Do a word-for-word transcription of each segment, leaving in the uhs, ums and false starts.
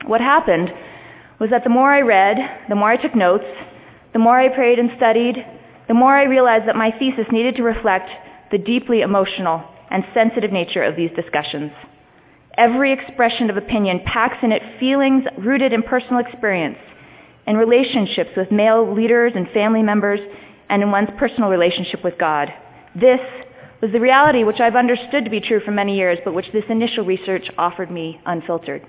What happened was that the more I read, the more I took notes, the more I prayed and studied, the more I realized that my thesis needed to reflect the deeply emotional and sensitive nature of these discussions. Every expression of opinion packs in it feelings rooted in personal experience, in relationships with male leaders and family members, and in one's personal relationship with God. This was the reality which I've understood to be true for many years, but which this initial research offered me unfiltered.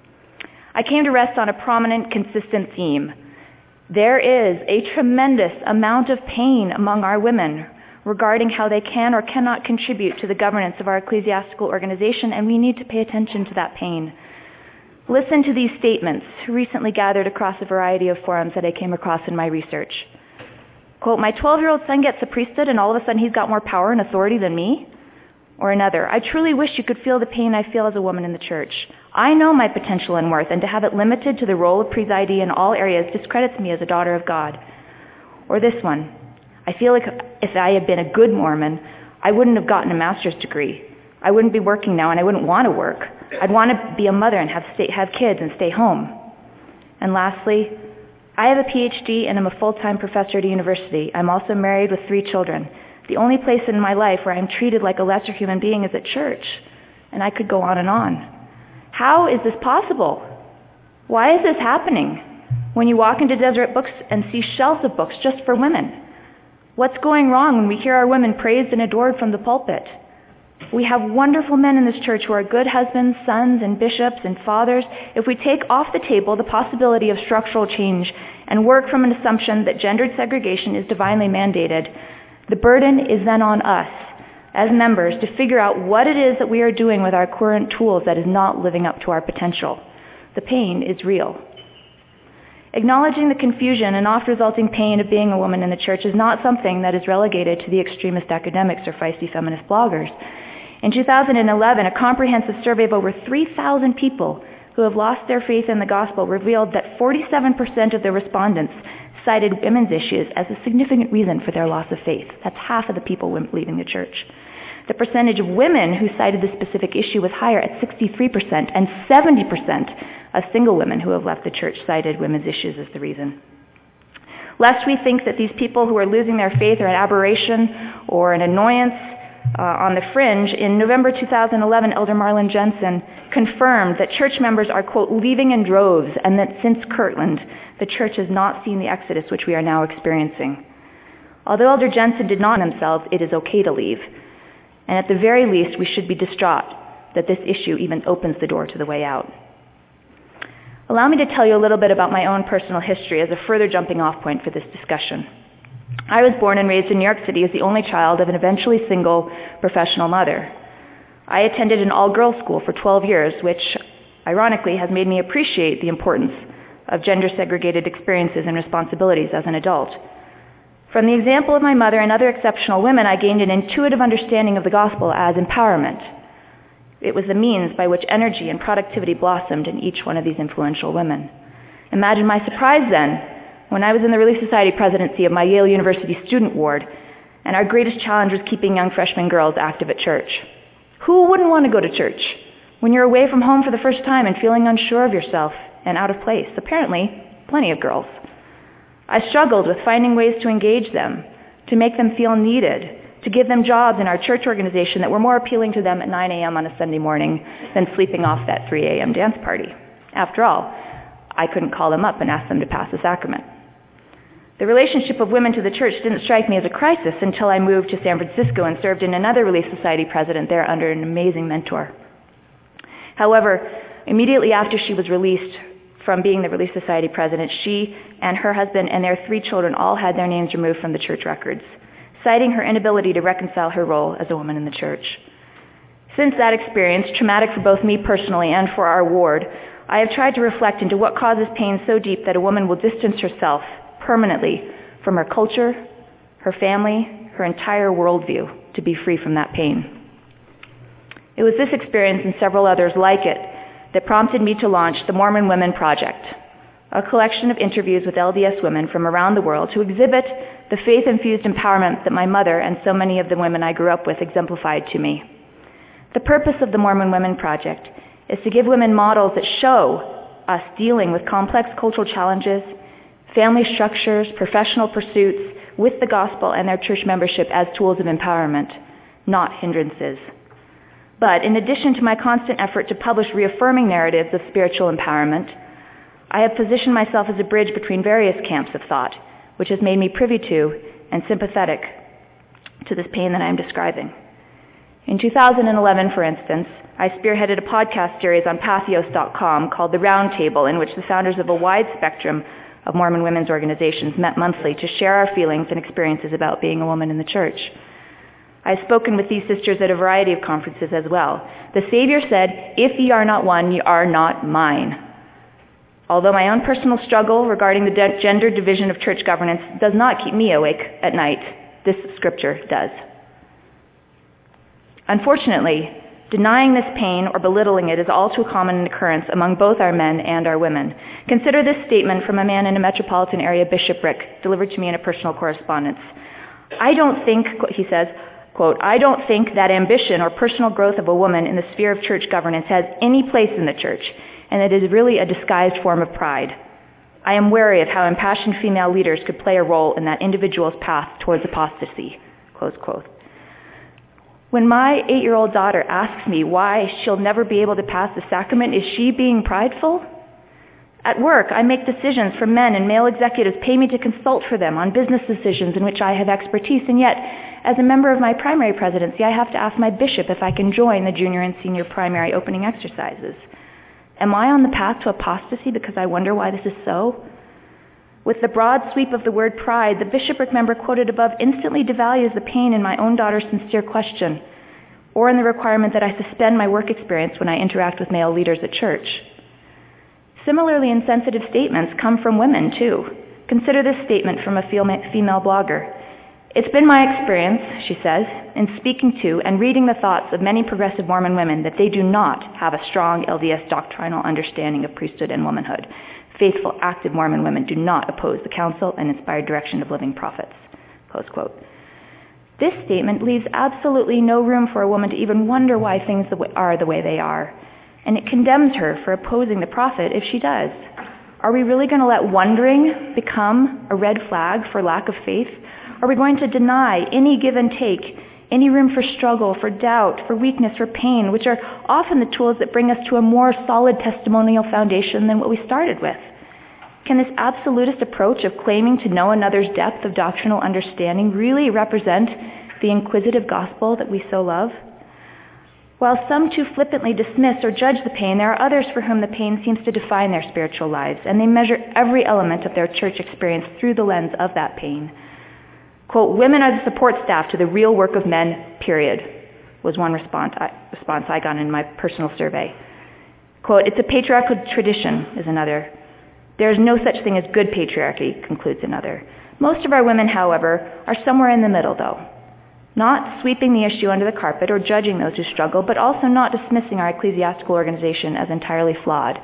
I came to rest on a prominent, consistent theme. There is a tremendous amount of pain among our women regarding how they can or cannot contribute to the governance of our ecclesiastical organization, and we need to pay attention to that pain. Listen to these statements, recently gathered across a variety of forums that I came across in my research. Quote, my twelve-year-old son gets the priesthood and all of a sudden he's got more power and authority than me? Or another, I truly wish you could feel the pain I feel as a woman in the church. I know my potential and worth, and to have it limited to the role of presidee in all areas discredits me as a daughter of God. Or this one, I feel like if I had been a good Mormon, I wouldn't have gotten a master's degree. I wouldn't be working now, and I wouldn't want to work. I'd want to be a mother and have stay, have kids and stay home. And lastly, I have a P H D and I'm a full-time professor at a university. I'm also married with three children. The only place in my life where I'm treated like a lesser human being is at church. And I could go on and on. How is this possible? Why is this happening? When you walk into Deseret Books and see shelves of books just for women, what's going wrong when we hear our women praised and adored from the pulpit? We have wonderful men in this church who are good husbands, sons, and bishops, and fathers. If we take off the table the possibility of structural change and work from an assumption that gendered segregation is divinely mandated, the burden is then on us as members to figure out what it is that we are doing with our current tools that is not living up to our potential. The pain is real. Acknowledging the confusion and oft-resulting pain of being a woman in the church is not something that is relegated to the extremist academics or feisty feminist bloggers. In two thousand eleven, a comprehensive survey of over three thousand people who have lost their faith in the gospel revealed that forty-seven percent of the respondents cited women's issues as a significant reason for their loss of faith. That's half of the people leaving the church. The percentage of women who cited this specific issue was higher at sixty-three percent, and seventy percent of single women who have left the church cited women's issues as the reason. Lest we think that these people who are losing their faith are an aberration or an annoyance uh, on the fringe, in November two thousand eleven, Elder Marlon Jensen confirmed that church members are, quote, leaving in droves, and that since Kirtland, the church has not seen the exodus which we are now experiencing. Although Elder Jensen did not themselves, it is okay to leave. And at the very least, we should be distraught that this issue even opens the door to the way out. Allow me to tell you a little bit about my own personal history as a further jumping off point for this discussion. I was born and raised in New York City as the only child of an eventually single professional mother. I attended an all-girls school for twelve years, which ironically has made me appreciate the importance of gender-segregated experiences and responsibilities as an adult. From the example of my mother and other exceptional women, I gained an intuitive understanding of the gospel as empowerment. It was the means by which energy and productivity blossomed in each one of these influential women. Imagine my surprise then when I was in the Relief Society presidency of my Yale University student ward, and our greatest challenge was keeping young freshman girls active at church. Who wouldn't want to go to church when you're away from home for the first time and feeling unsure of yourself and out of place? Apparently, plenty of girls. I struggled with finding ways to engage them, to make them feel needed, to give them jobs in our church organization that were more appealing to them at nine a.m. on a Sunday morning than sleeping off that three a.m. dance party. After all, I couldn't call them up and ask them to pass the sacrament. The relationship of women to the church didn't strike me as a crisis until I moved to San Francisco and served in another Relief Society president there under an amazing mentor. However, immediately after she was released from being the Relief Society president, she and her husband and their three children all had their names removed from the church records, citing her inability to reconcile her role as a woman in the church. Since that experience, traumatic for both me personally and for our ward, I have tried to reflect into what causes pain so deep that a woman will distance herself permanently from her culture, her family, her entire worldview to be free from that pain. It was this experience and several others like it that prompted me to launch the Mormon Women Project, a collection of interviews with L D S women from around the world who exhibit the faith-infused empowerment that my mother and so many of the women I grew up with exemplified to me. The purpose of the Mormon Women Project is to give women models that show us dealing with complex cultural challenges, family structures, professional pursuits, with the gospel and their church membership as tools of empowerment, not hindrances. But in addition to my constant effort to publish reaffirming narratives of spiritual empowerment, I have positioned myself as a bridge between various camps of thought, which has made me privy to and sympathetic to this pain that I am describing. In two thousand eleven, for instance, I spearheaded a podcast series on Patheos dot com called The Round Table, in which the founders of a wide spectrum of Mormon women's organizations met monthly to share our feelings and experiences about being a woman in the church. I have spoken with these sisters at a variety of conferences as well. The Savior said, "If ye are not one, ye are not mine." Although my own personal struggle regarding the de- gender division of church governance does not keep me awake at night, this scripture does. Unfortunately, denying this pain or belittling it is all too common an occurrence among both our men and our women. Consider this statement from a man in a metropolitan area bishopric delivered to me in a personal correspondence. I don't think, he says, quote, I don't think that ambition or personal growth of a woman in the sphere of church governance has any place in the church, and it is really a disguised form of pride. I am wary of how impassioned female leaders could play a role in that individual's path towards apostasy, close quote. When my eight-year-old daughter asks me why she'll never be able to pass the sacrament, is she being prideful? At work, I make decisions for men, and male executives pay me to consult for them on business decisions in which I have expertise, and yet, as a member of my primary presidency, I have to ask my bishop if I can join the junior and senior primary opening exercises. Am I on the path to apostasy because I wonder why this is so? With the broad sweep of the word pride, the bishopric member quoted above instantly devalues the pain in my own daughter's sincere question, or in the requirement that I suspend my work experience when I interact with male leaders at church. Similarly insensitive statements come from women, too. Consider this statement from a female blogger. It's been my experience, she says, in speaking to and reading the thoughts of many progressive Mormon women that they do not have a strong L D S doctrinal understanding of priesthood and womanhood. Faithful, active Mormon women do not oppose the counsel and inspired direction of living prophets. Close quote. This statement leaves absolutely no room for a woman to even wonder why things are the way they are, and it condemns her for opposing the prophet if she does. Are we really going to let wondering become a red flag for lack of faith? Are we going to deny any give and take, any room for struggle, for doubt, for weakness, for pain, which are often the tools that bring us to a more solid testimonial foundation than what we started with? Can this absolutist approach of claiming to know another's depth of doctrinal understanding really represent the inquisitive gospel that we so love? While some too flippantly dismiss or judge the pain, there are others for whom the pain seems to define their spiritual lives, and they measure every element of their church experience through the lens of that pain. Quote, women are the support staff to the real work of men, period, was one response I, response I got in my personal survey. Quote, it's a patriarchal tradition, is another. There is no such thing as good patriarchy, concludes another. Most of our women, however, are somewhere in the middle, though. Not sweeping the issue under the carpet or judging those who struggle, but also not dismissing our ecclesiastical organization as entirely flawed.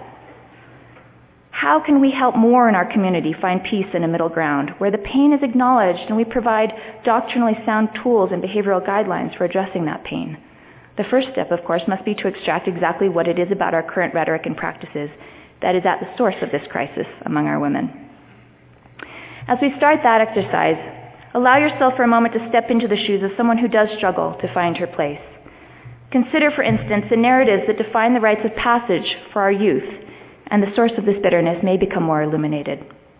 How can we help more in our community find peace in a middle ground, where the pain is acknowledged and we provide doctrinally sound tools and behavioral guidelines for addressing that pain? The first step, of course, must be to extract exactly what it is about our current rhetoric and practices that is at the source of this crisis among our women. As we start that exercise, allow yourself for a moment to step into the shoes of someone who does struggle to find her place. Consider, for instance, the narratives that define the rites of passage for our youth, and the source of this bitterness may become more illuminated.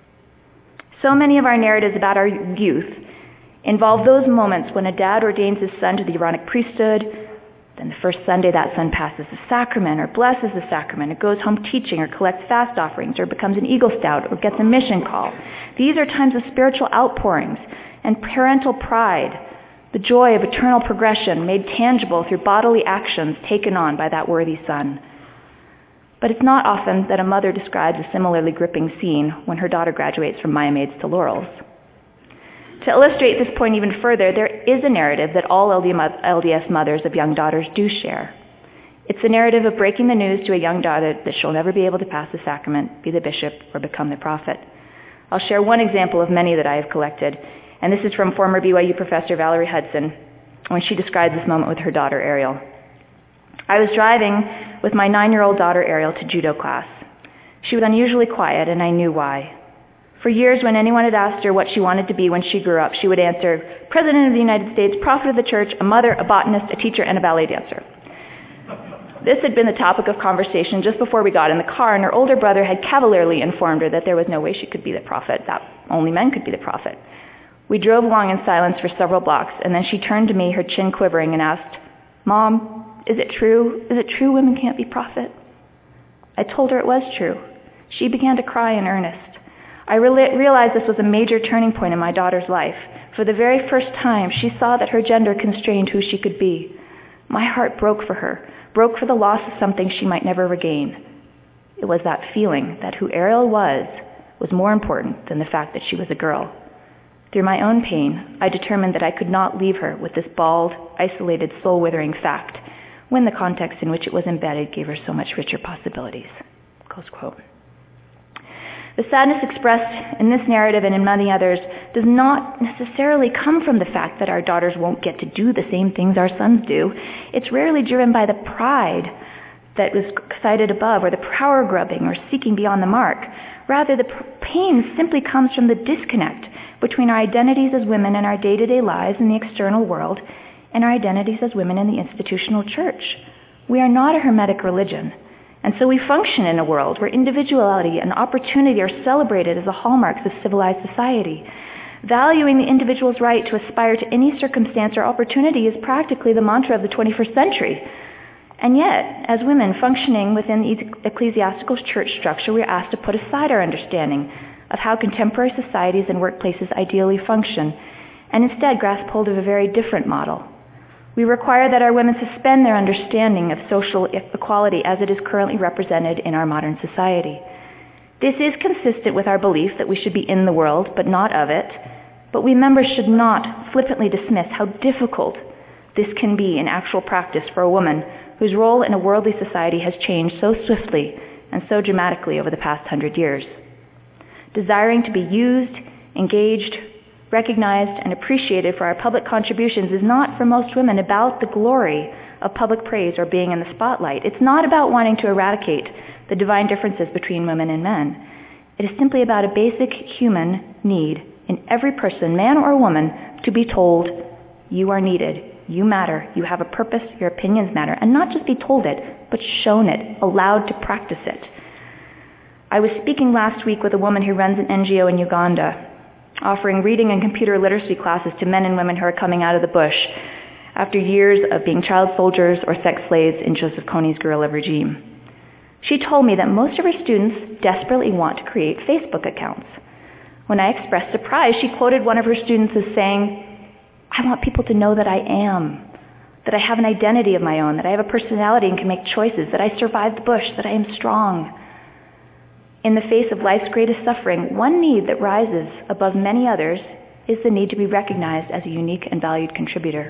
So many of our narratives about our youth involve those moments when a dad ordains his son to the Aaronic priesthood, then the first Sunday that son passes the sacrament or blesses the sacrament, or goes home teaching or collects fast offerings or becomes an Eagle Scout or gets a mission call. These are times of spiritual outpourings and parental pride, the joy of eternal progression made tangible through bodily actions taken on by that worthy son. But it's not often that a mother describes a similarly gripping scene when her daughter graduates from Maya Maids to Laurels. To illustrate this point even further, there is a narrative that all L D S mothers of young daughters do share. It's the narrative of breaking the news to a young daughter that she'll never be able to pass the sacrament, be the bishop, or become the prophet. I'll share one example of many that I have collected, and this is from former B Y U professor Valerie Hudson, when she describes this moment with her daughter Ariel. I was driving with my nine-year-old daughter Ariel to judo class. She was unusually quiet, and I knew why. For years, when anyone had asked her what she wanted to be when she grew up, she would answer, President of the United States, prophet of the church, a mother, a botanist, a teacher, and a ballet dancer. This had been the topic of conversation just before we got in the car, and her older brother had cavalierly informed her that there was no way she could be the prophet, that only men could be the prophet. We drove along in silence for several blocks, and then she turned to me, her chin quivering, and asked, Mom, is it true? Is it true women can't be prophet? I told her it was true. She began to cry in earnest. I re- realized this was a major turning point in my daughter's life. For the very first time, she saw that her gender constrained who she could be. My heart broke for her, broke for the loss of something she might never regain. It was that feeling that who Ariel was was more important than the fact that she was a girl. Through my own pain, I determined that I could not leave her with this bald, isolated, soul-withering fact, when the context in which it was embedded gave her so much richer possibilities. Close quote. The sadness expressed in this narrative and in many others does not necessarily come from the fact that our daughters won't get to do the same things our sons do. It's rarely driven by the pride that was cited above, or the power grubbing, or seeking beyond the mark. Rather, the pain simply comes from the disconnect between our identities as women in our day-to-day lives in the external world and our identities as women in the institutional church. We are not a hermetic religion. And so we function in a world where individuality and opportunity are celebrated as the hallmarks of civilized society. Valuing the individual's right to aspire to any circumstance or opportunity is practically the mantra of the twenty-first century. And yet, as women functioning within the ecclesiastical church structure, we are asked to put aside our understanding of how contemporary societies and workplaces ideally function, and instead grasp hold of a very different model. We require that our women suspend their understanding of social equality as it is currently represented in our modern society. This is consistent with our belief that we should be in the world, but not of it, but we members should not flippantly dismiss how difficult this can be in actual practice for a woman whose role in a worldly society has changed so swiftly and so dramatically over the past hundred years. Desiring to be used, engaged, recognized, and appreciated for our public contributions is not, for most women, about the glory of public praise or being in the spotlight. It's not about wanting to eradicate the divine differences between women and men. It is simply about a basic human need in every person, man or woman, to be told, you are needed, you matter, you have a purpose, your opinions matter, and not just be told it, but shown it, allowed to practice it. I was speaking last week with a woman who runs an N G O in Uganda, offering reading and computer literacy classes to men and women who are coming out of the bush after years of being child soldiers or sex slaves in Joseph Kony's guerrilla regime. She told me that most of her students desperately want to create Facebook accounts. When I expressed surprise, she quoted one of her students as saying, I want people to know that I am, that I have an identity of my own, that I have a personality and can make choices, that I survived the bush, that I am strong. In the face of life's greatest suffering, one need that rises above many others is the need to be recognized as a unique and valued contributor.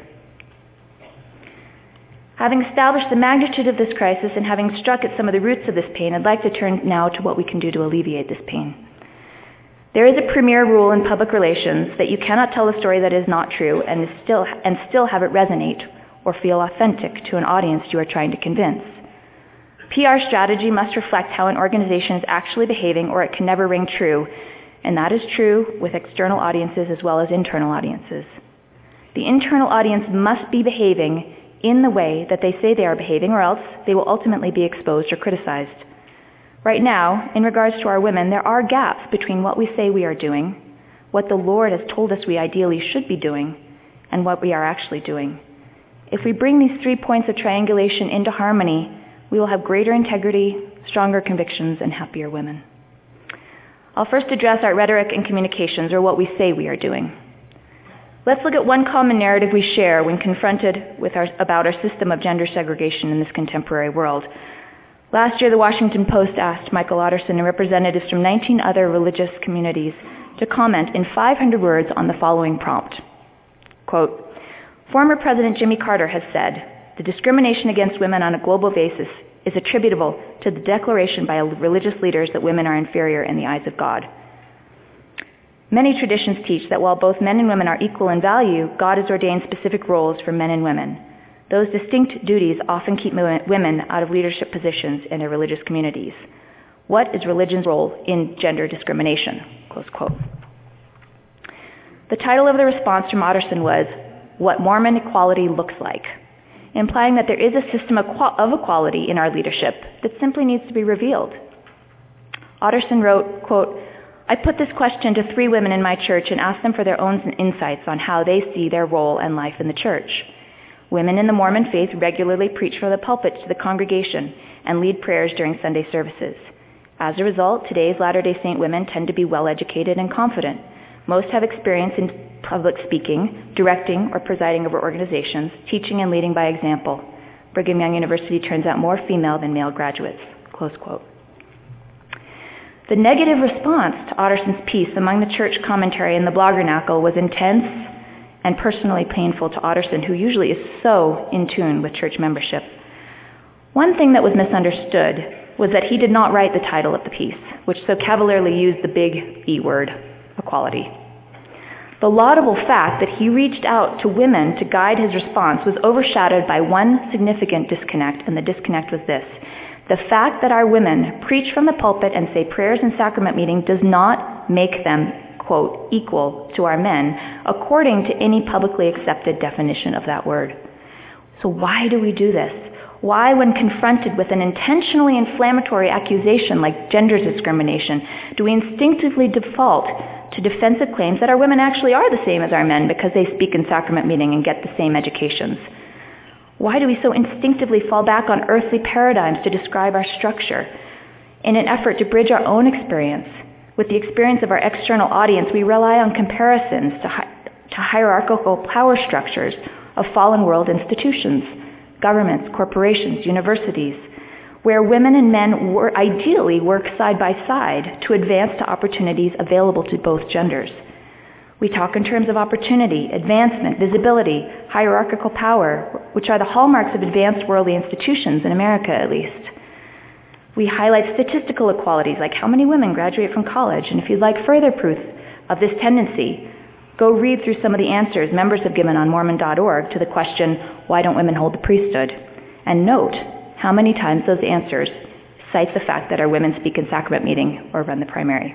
Having established the magnitude of this crisis and having struck at some of the roots of this pain, I'd like to turn now to what we can do to alleviate this pain. There is a premier rule in public relations that you cannot tell a story that is not true and is still, and still have it resonate or feel authentic to an audience you are trying to convince. P R strategy must reflect how an organization is actually behaving, or it can never ring true, and that is true with external audiences as well as internal audiences. The internal audience must be behaving in the way that they say they are behaving, or else they will ultimately be exposed or criticized. Right now, in regards to our women, there are gaps between what we say we are doing, what the Lord has told us we ideally should be doing, and what we are actually doing. If we bring these three points of triangulation into harmony, we will have greater integrity, stronger convictions, and happier women. I'll first address our rhetoric and communications, or what we say we are doing. Let's look at one common narrative we share when confronted with our, about our system of gender segregation in this contemporary world. Last year, the Washington Post asked Michael Otterson and representatives from nineteen other religious communities to comment in five hundred words on the following prompt. Quote, former President Jimmy Carter has said, the discrimination against women on a global basis is attributable to the declaration by religious leaders that women are inferior in the eyes of God. Many traditions teach that while both men and women are equal in value, God has ordained specific roles for men and women. Those distinct duties often keep women out of leadership positions in their religious communities. What is religion's role in gender discrimination? Close quote. The title of the response from Otterson was, What Mormon Equality Looks Like, implying that there is a system of equality in our leadership that simply needs to be revealed. Otterson wrote, quote, I put this question to three women in my church and asked them for their own insights on how they see their role and life in the church. Women in the Mormon faith regularly preach from the pulpit to the congregation and lead prayers during Sunday services. As a result, today's Latter-day Saint women tend to be well-educated and confident. Most have experience in public speaking, directing or presiding over organizations, teaching and leading by example. Brigham Young University turns out more female than male graduates. Close quote. The negative response to Otterson's piece among the church commentary in the Bloggernacle was intense and personally painful to Otterson, who usually is so in tune with church membership. One thing that was misunderstood was that he did not write the title of the piece, which so cavalierly used the big E word, equality. The laudable fact that he reached out to women to guide his response was overshadowed by one significant disconnect, and the disconnect was this. The fact that our women preach from the pulpit and say prayers in sacrament meeting does not make them, quote, equal to our men, according to any publicly accepted definition of that word. So why do we do this? Why, when confronted with an intentionally inflammatory accusation like gender discrimination, do we instinctively default to defensive claims that our women actually are the same as our men because they speak in sacrament meeting and get the same educations? Why do we so instinctively fall back on earthly paradigms to describe our structure? In an effort to bridge our own experience with the experience of our external audience, we rely on comparisons to, hi- to hierarchical power structures of fallen world institutions, governments, corporations, universities, where women and men wor- ideally work side by side to advance to opportunities available to both genders. We talk in terms of opportunity, advancement, visibility, hierarchical power, which are the hallmarks of advanced worldly institutions, in America at least. We highlight statistical equalities, like how many women graduate from college, and if you'd like further proof of this tendency, go read through some of the answers members have given on Mormon dot org to the question, why don't women hold the priesthood? And note how many times those answers cite the fact that our women speak in sacrament meeting or run the primary.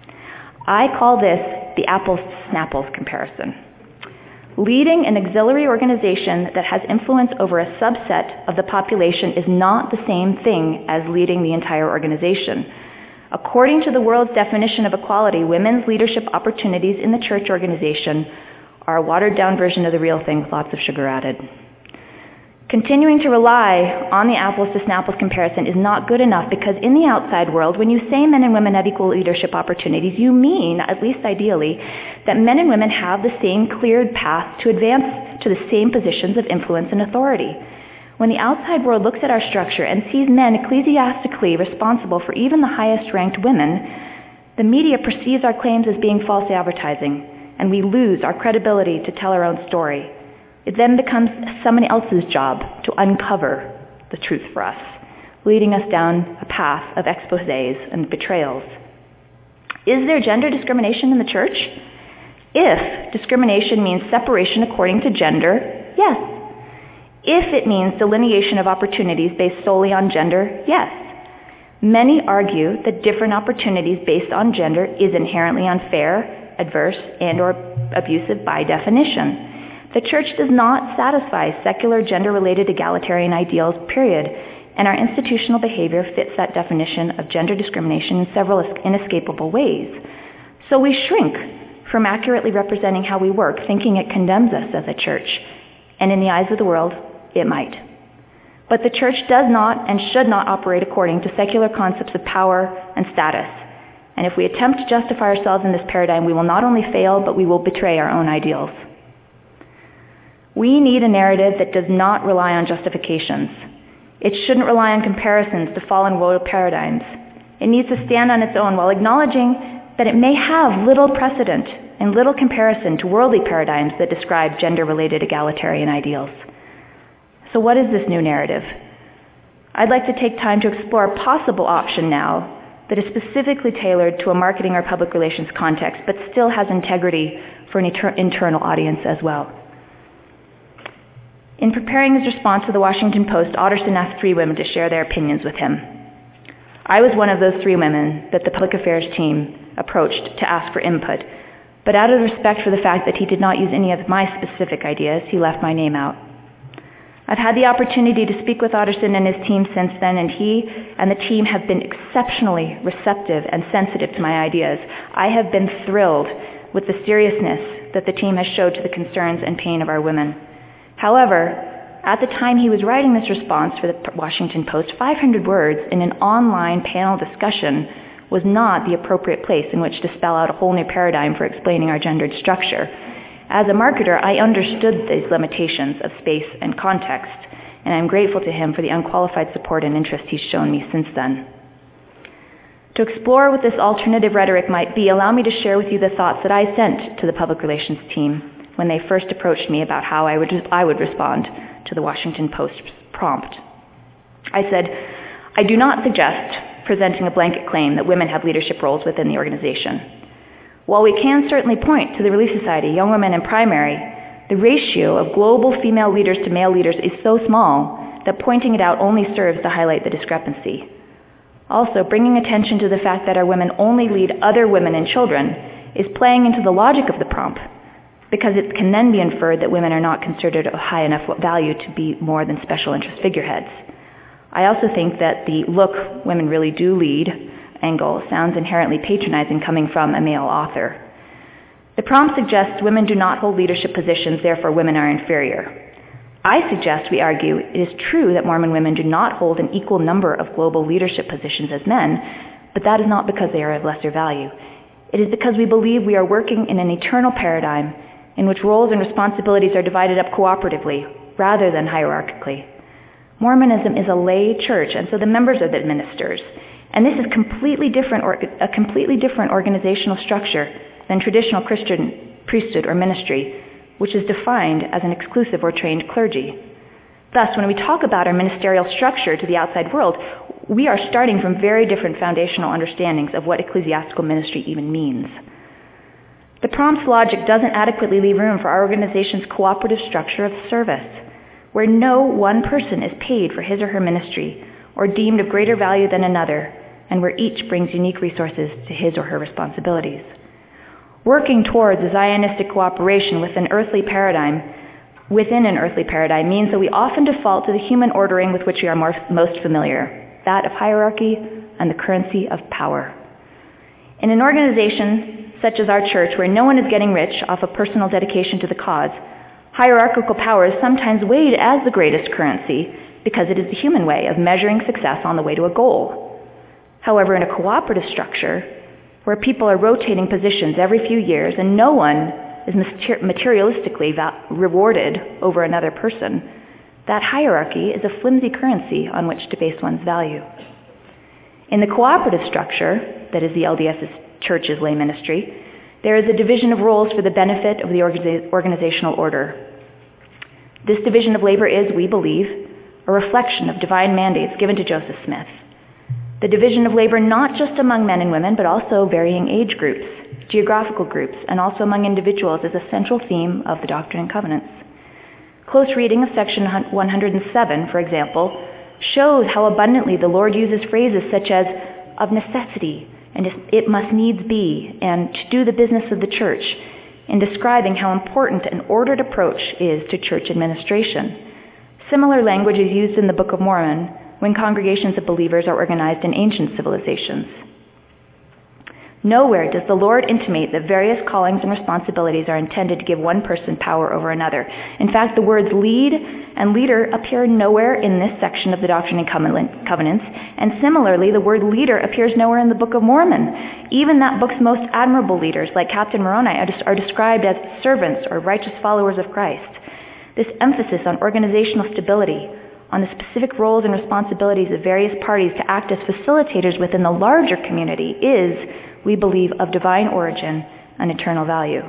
I call this the apples to Snapples comparison. Leading an auxiliary organization that has influence over a subset of the population is not the same thing as leading the entire organization. According to the world's definition of equality, women's leadership opportunities in the church organization are a watered-down version of the real thing with lots of sugar added. Continuing to rely on the apples to Snapples comparison is not good enough because in the outside world, when you say men and women have equal leadership opportunities, you mean, at least ideally, that men and women have the same cleared path to advance to the same positions of influence and authority. When the outside world looks at our structure and sees men ecclesiastically responsible for even the highest-ranked women, the media perceives our claims as being false advertising, and we lose our credibility to tell our own story. It then becomes someone else's job to uncover the truth for us, leading us down a path of exposés and betrayals. Is there gender discrimination in the church? If discrimination means separation according to gender, yes. If it means delineation of opportunities based solely on gender, yes. Many argue that different opportunities based on gender is inherently unfair, adverse, and or abusive by definition. The church does not satisfy secular gender-related egalitarian ideals, period, and our institutional behavior fits that definition of gender discrimination in several inescapable ways. So we shrink from accurately representing how we work, thinking it condemns us as a church, and in the eyes of the world, it might. But the church does not and should not operate according to secular concepts of power and status. And if we attempt to justify ourselves in this paradigm, we will not only fail, but we will betray our own ideals. We need a narrative that does not rely on justifications. It shouldn't rely on comparisons to fallen world paradigms. It needs to stand on its own while acknowledging that it may have little precedent and little comparison to worldly paradigms that describe gender-related egalitarian ideals. So what is this new narrative? I'd like to take time to explore a possible option now that is specifically tailored to a marketing or public relations context, but still has integrity for an inter- internal audience as well. In preparing his response to the Washington Post, Otterson asked three women to share their opinions with him. I was one of those three women that the public affairs team approached to ask for input, but out of respect for the fact that he did not use any of my specific ideas, he left my name out. I've had the opportunity to speak with Otterson and his team since then, and he and the team have been exceptionally receptive and sensitive to my ideas. I have been thrilled with the seriousness that the team has showed to the concerns and pain of our women. However, at the time he was writing this response for the Washington Post, five hundred words in an online panel discussion was not the appropriate place in which to spell out a whole new paradigm for explaining our gendered structure. As a marketer, I understood these limitations of space and context, and I'm grateful to him for the unqualified support and interest he's shown me since then. To explore what this alternative rhetoric might be, allow me to share with you the thoughts that I sent to the public relations team when they first approached me about how I would, I would respond to the Washington Post prompt. I said, I do not suggest presenting a blanket claim that women have leadership roles within the organization. While we can certainly point to the Relief Society, Young Women and Primary, the ratio of global female leaders to male leaders is so small that pointing it out only serves to highlight the discrepancy. Also, bringing attention to the fact that our women only lead other women and children is playing into the logic of the prompt, because it can then be inferred that women are not considered of high enough value to be more than special interest figureheads. I also think that the look, women really do lead angle sounds inherently patronizing coming from a male author. The prompt suggests women do not hold leadership positions, therefore women are inferior. I suggest we argue it is true that Mormon women do not hold an equal number of global leadership positions as men, but that is not because they are of lesser value. It is because we believe we are working in an eternal paradigm in which roles and responsibilities are divided up cooperatively rather than hierarchically. Mormonism is a lay church, and so the members are the ministers. And this is completely different, or, a completely different organizational structure than traditional Christian priesthood or ministry, which is defined as an exclusive or trained clergy. Thus, when we talk about our ministerial structure to the outside world, we are starting from very different foundational understandings of what ecclesiastical ministry even means. The prompt's logic doesn't adequately leave room for our organization's cooperative structure of service, where no one person is paid for his or her ministry or deemed of greater value than another, and where each brings unique resources to his or her responsibilities. Working towards a Zionistic cooperation with an earthly paradigm, within an earthly paradigm means that we often default to the human ordering with which we are more, most familiar, that of hierarchy and the currency of power. In an organization such as our church, where no one is getting rich off of personal dedication to the cause, hierarchical power is sometimes weighed as the greatest currency because it is the human way of measuring success on the way to a goal. However, in a cooperative structure, where people are rotating positions every few years and no one is materialistically rewarded over another person, that hierarchy is a flimsy currency on which to base one's value. In the cooperative structure, that is the L D S's church's lay ministry, there is a division of roles for the benefit of the organizational order. This division of labor is, we believe, a reflection of divine mandates given to Joseph Smith. The division of labor not just among men and women, but also varying age groups, geographical groups, and also among individuals is a central theme of the Doctrine and Covenants. Close reading of section one hundred seven, for example, shows how abundantly the Lord uses phrases such as of necessity, and it must needs be, and to do the business of the church, in describing how important an ordered approach is to church administration. Similar language is used in the Book of Mormon when congregations of believers are organized in ancient civilizations. Nowhere does the Lord intimate that various callings and responsibilities are intended to give one person power over another. In fact, the words lead and leader appear nowhere in this section of the Doctrine and Covenants, and similarly, the word leader appears nowhere in the Book of Mormon. Even that book's most admirable leaders, like Captain Moroni, are described as servants or righteous followers of Christ. This emphasis on organizational stability, on the specific roles and responsibilities of various parties to act as facilitators within the larger community is, we believe, of divine origin and eternal value.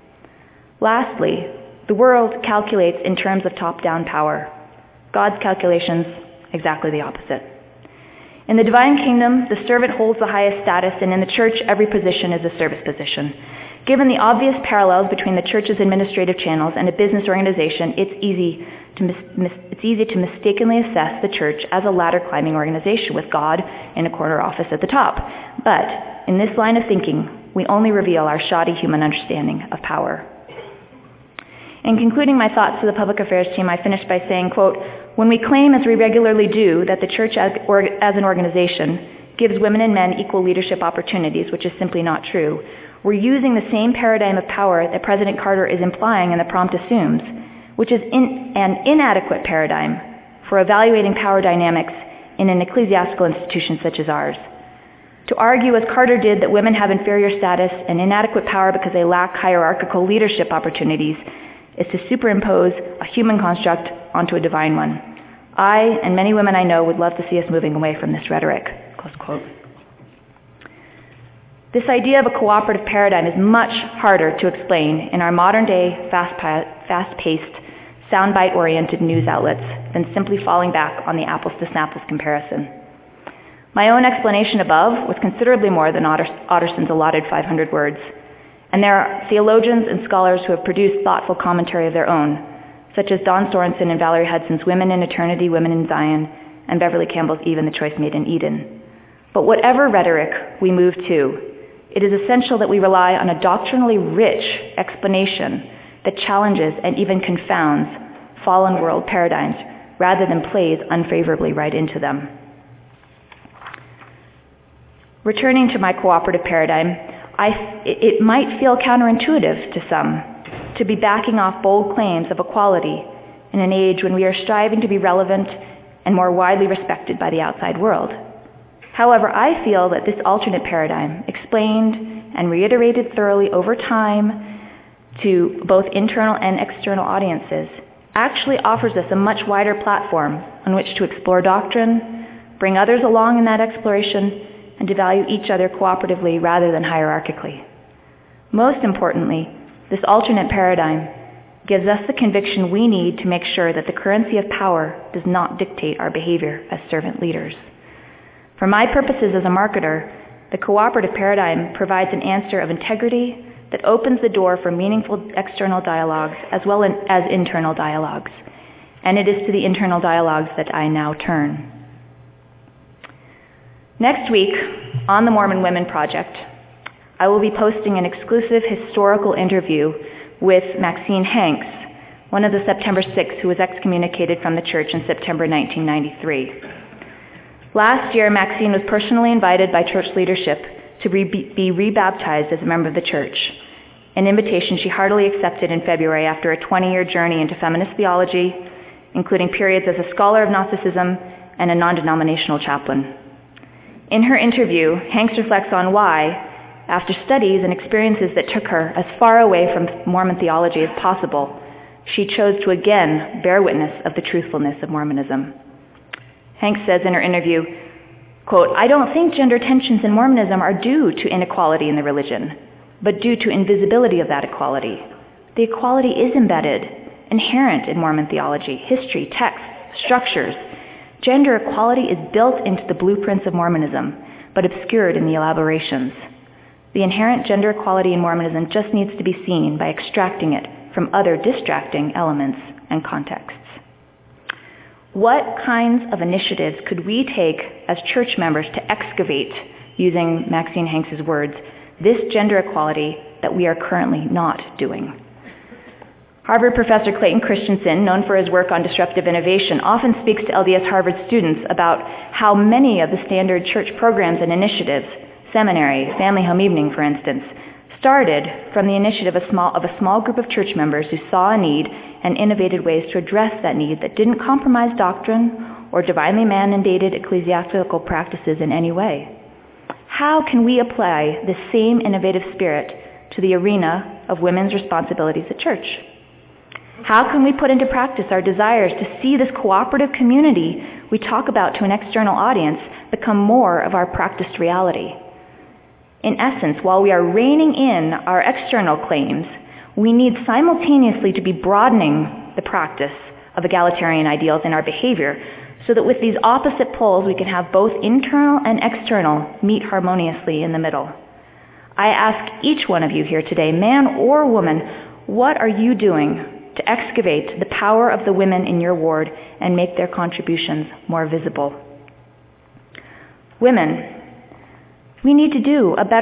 Lastly, the world calculates in terms of top-down power. God's calculations, exactly the opposite. In the divine kingdom, the servant holds the highest status, and in the church, every position is a service position. Given the obvious parallels between the church's administrative channels and a business organization, it's easy to mis- mis- it's easy to mistakenly assess the church as a ladder-climbing organization with God in a corner office at the top. But in this line of thinking, we only reveal our shoddy human understanding of power. In concluding my thoughts to the public affairs team, I finished by saying, quote, "When we claim, as we regularly do, that the church as, or, as an organization gives women and men equal leadership opportunities, which is simply not true, we're using the same paradigm of power that President Carter is implying and the prompt assumes, which is in, an inadequate paradigm for evaluating power dynamics in an ecclesiastical institution such as ours. To argue, as Carter did, that women have inferior status and inadequate power because they lack hierarchical leadership opportunities is to superimpose a human construct onto a divine one. I and many women I know would love to see us moving away from this rhetoric." Close quote. This idea of a cooperative paradigm is much harder to explain in our modern-day, fast-paced, soundbite-oriented news outlets than simply falling back on the apples-to-snapples comparison. My own explanation above was considerably more than Otterson's allotted five hundred words, and there are theologians and scholars who have produced thoughtful commentary of their own, such as Don Sorensen and Valerie Hudson's Women in Eternity, Women in Zion, and Beverly Campbell's Even, the Choice Made in Eden. But whatever rhetoric we move to, it is essential that we rely on a doctrinally rich explanation that challenges and even confounds fallen world paradigms rather than plays unfavorably right into them. Returning to my cooperative paradigm, I, it might feel counterintuitive to some to be backing off bold claims of equality in an age when we are striving to be relevant and more widely respected by the outside world. However, I feel that this alternate paradigm, explained and reiterated thoroughly over time to both internal and external audiences, actually offers us a much wider platform on which to explore doctrine, bring others along in that exploration, and to value each other cooperatively rather than hierarchically. Most importantly, this alternate paradigm gives us the conviction we need to make sure that the currency of power does not dictate our behavior as servant leaders. For my purposes as a marketer, the cooperative paradigm provides an answer of integrity that opens the door for meaningful external dialogues as well as internal dialogues. And it is to the internal dialogues that I now turn. Next week, on the Mormon Women Project, I will be posting an exclusive historical interview with Maxine Hanks, one of the September sixth who was excommunicated from the church in September nineteen ninety-three. Last year, Maxine was personally invited by church leadership to re- be rebaptized as a member of the church, an invitation she heartily accepted in February after a twenty-year journey into feminist theology, including periods as a scholar of Gnosticism and a non-denominational chaplain. In her interview, Hanks reflects on why, after studies and experiences that took her as far away from Mormon theology as possible, she chose to again bear witness of the truthfulness of Mormonism. Hanks says in her interview, quote, "I don't think gender tensions in Mormonism are due to inequality in the religion, but due to invisibility of that equality. The equality is embedded, inherent in Mormon theology, history, texts, structures. Gender equality is built into the blueprints of Mormonism, but obscured in the elaborations. The inherent gender equality in Mormonism just needs to be seen by extracting it from other distracting elements and contexts." What kinds of initiatives could we take as church members to excavate, using Maxine Hanks' words, this gender equality that we are currently not doing? Harvard professor Clayton Christensen, known for his work on disruptive innovation, often speaks to L D S Harvard students about how many of the standard church programs and initiatives, seminary, family home evening, for instance, started from the initiative of, small, of a small group of church members who saw a need and innovated ways to address that need that didn't compromise doctrine or divinely mandated ecclesiastical practices in any way. How can we apply this same innovative spirit to the arena of women's responsibilities at church? How can we put into practice our desires to see this cooperative community we talk about to an external audience become more of our practiced reality? In essence, while we are reining in our external claims, we need simultaneously to be broadening the practice of egalitarian ideals in our behavior so that with these opposite poles we can have both internal and external meet harmoniously in the middle. I ask each one of you here today, man or woman, what are you doing to excavate the power of the women in your ward and make their contributions more visible? Women, we need to do a better